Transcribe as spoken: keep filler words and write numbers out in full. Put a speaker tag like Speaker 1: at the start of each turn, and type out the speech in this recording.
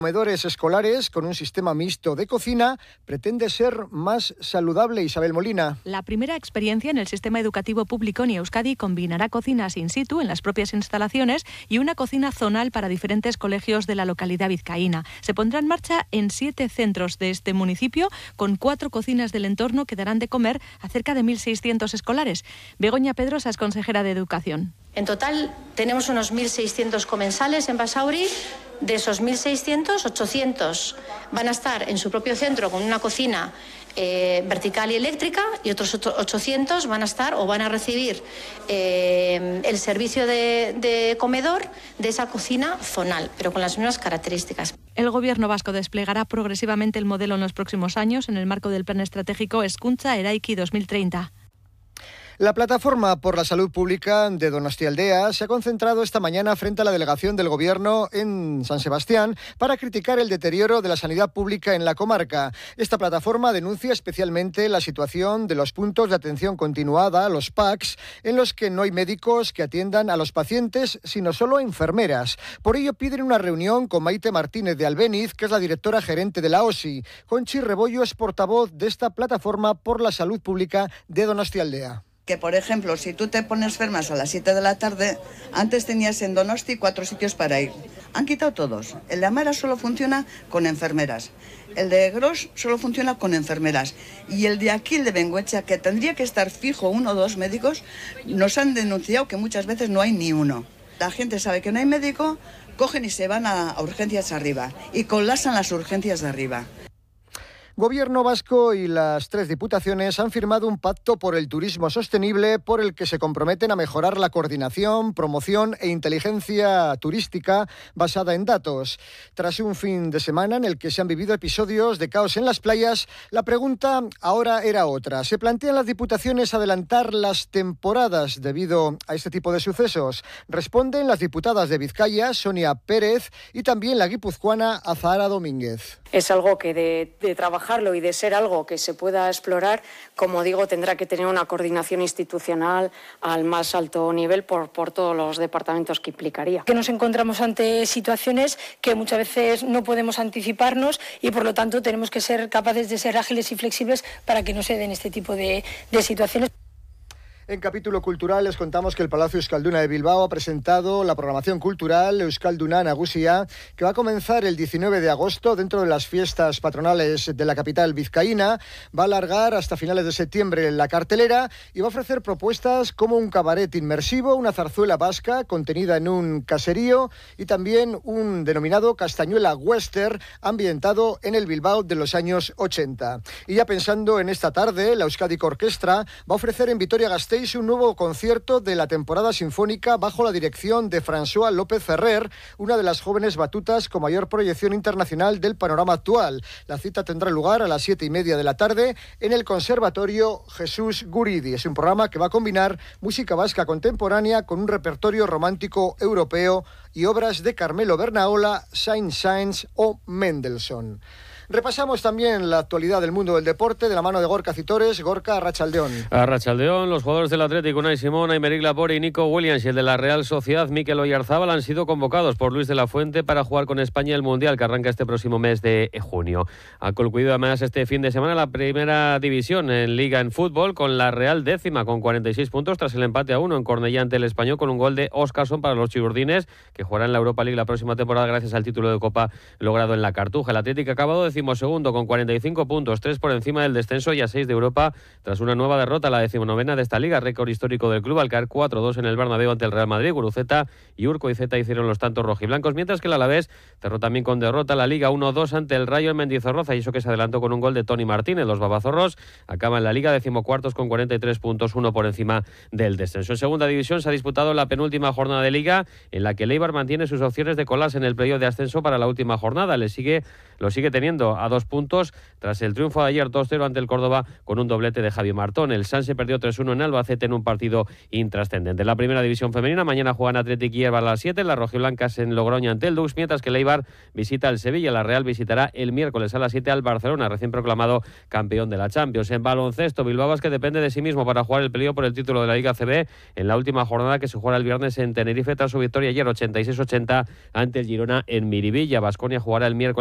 Speaker 1: Comedores escolares con un sistema mixto de cocina pretende ser más saludable. Isabel Molina.
Speaker 2: La primera experiencia en el sistema educativo público en Euskadi combinará cocinas in situ en las propias instalaciones y una cocina zonal para diferentes colegios de la localidad vizcaína. Se pondrá en marcha en siete centros de este municipio con cuatro cocinas del entorno que darán de comer a cerca de mil seiscientos escolares. Begoña Pedrosa es consejera de Educación.
Speaker 3: En total tenemos unos mil seiscientos comensales en Basauri. De esos mil seiscientos, ochocientos van a estar en su propio centro con una cocina eh, vertical y eléctrica, y otros ochocientos van a estar o van a recibir eh, el servicio de, de comedor de esa cocina zonal, pero con las mismas características.
Speaker 2: El Gobierno vasco desplegará progresivamente el modelo en los próximos años en el marco del Plan Estratégico Hezkuntza Eraiki dos mil treinta.
Speaker 1: La Plataforma por la Salud Pública de Donostialdea se ha concentrado esta mañana frente a la delegación del Gobierno en San Sebastián para criticar el deterioro de la sanidad pública en la comarca. Esta plataforma denuncia especialmente la situación de los puntos de atención continuada, los P A Cs, en los que no hay médicos que atiendan a los pacientes, sino solo enfermeras. Por ello piden una reunión con Maite Martínez de Albéniz, que es la directora gerente de la O S I. Conchi Rebollo es portavoz de esta Plataforma por la Salud Pública de Donostialdea.
Speaker 4: Que, por ejemplo, si tú te pones enfermas a las siete de la tarde, antes tenías en Donosti cuatro sitios para ir. Han quitado todos. El de Amara solo funciona con enfermeras. El de Gros solo funciona con enfermeras. Y el de aquí, el de Bengoechea, que tendría que estar fijo uno o dos médicos, nos han denunciado que muchas veces no hay ni uno. La gente sabe que no hay médico, cogen y se van a, a urgencias arriba y colapsan las urgencias de arriba.
Speaker 1: Gobierno vasco y las tres diputaciones han firmado un pacto por el turismo sostenible por el que se comprometen a mejorar la coordinación, promoción e inteligencia turística basada en datos. Tras un fin de semana en el que se han vivido episodios de caos en las playas, la pregunta ahora era otra. ¿Se plantean las diputaciones adelantar las temporadas debido a este tipo de sucesos? Responden las diputadas de Vizcaya, Sonia Pérez, y también la guipuzcoana Azahara Domínguez.
Speaker 5: Es algo que de, de trabajarlo y de ser algo que se pueda explorar, como digo, tendrá que tener una coordinación institucional al más alto nivel por, por todos los departamentos que implicaría.
Speaker 6: Que nos encontramos ante situaciones que muchas veces no podemos anticiparnos y, por lo tanto, tenemos que ser capaces de ser ágiles y flexibles para que no se den este tipo de, de situaciones.
Speaker 1: En capítulo cultural les contamos que el Palacio Euskalduna de Bilbao ha presentado la programación cultural Euskalduna Nagusia, que va a comenzar el diecinueve de agosto dentro de las fiestas patronales de la capital vizcaína. Va a alargar hasta finales de septiembre la cartelera y va a ofrecer propuestas como un cabaret inmersivo, una zarzuela vasca contenida en un caserío y también un denominado castañuela western ambientado en el Bilbao de los años ochenta. Y ya pensando en esta tarde, la Euskadi Orquestra va a ofrecer en Vitoria-Gasteiz un nuevo concierto de la temporada sinfónica bajo la dirección de François López Ferrer, una de las jóvenes batutas con mayor proyección internacional del panorama actual. La cita tendrá lugar a las siete y media de la tarde en el Conservatorio Jesús Guridi. Es un programa que va a combinar música vasca contemporánea con un repertorio romántico europeo y obras de Carmelo Bernaola, Saint-Saëns o Mendelssohn. Repasamos también la actualidad del mundo del deporte de la mano de Gorka Citores. Gorka, Arratsaldeón.
Speaker 7: Arratsaldeón, los jugadores del Atlético, Unai Simón, Aymeric Laporte y Nico Williams, y el de la Real Sociedad, Mikel Oyarzábal, han sido convocados por Luis de la Fuente para jugar con España el Mundial, que arranca este próximo mes de junio. Ha concluido además este fin de semana la primera división en Liga en fútbol, con la Real décima con cuarenta y seis puntos tras el empate a uno en Cornellá ante el Español, con un gol de Óscarson para los chiburdines, que jugarán la Europa League la próxima temporada gracias al título de Copa logrado en la Cartuja. El Atlético ha acabado décimo segundo con cuarenta y cinco puntos, tres por encima del descenso y a seis de Europa, tras una nueva derrota, la decimonovena de esta liga, récord histórico del club al caer cuatro dos en el Bernabéu ante el Real Madrid. Guruceta y Urco y Zeta hicieron los tantos rojiblancos, mientras que el Alavés cerró también con derrota la Liga uno dos ante el Rayo en Mendizorroza, y eso que se adelantó con un gol de Toni Martínez. Los babazorros acaban la Liga decimocuartos con cuarenta y tres puntos, uno por encima del descenso. En segunda división se ha disputado la penúltima jornada de Liga, en la que el Eibar mantiene sus opciones de colarse en el playoff de ascenso para la última jornada. Le sigue, lo sigue teniendo subiendo a dos puntos tras el triunfo de ayer dos cero ante el Córdoba con un doblete de Javi Martón. El Sanse perdió tres uno en Albacete en un partido intrascendente. En la primera división femenina, mañana juegan Athletic y Eibar a las siete, las rojiblancas en Logroño ante el Dux, mientras que el Eibar visita el Sevilla. La Real visitará el miércoles a las siete al Barcelona, recién proclamado campeón de la Champions. En baloncesto, Bilbao Basket depende de sí mismo para jugar el peligro por el título de la Liga A C B en la última jornada que se jugará el viernes en Tenerife tras su victoria ayer ochenta y seis ochenta ante el Girona en Miribilla. Baskonia jugará el miércoles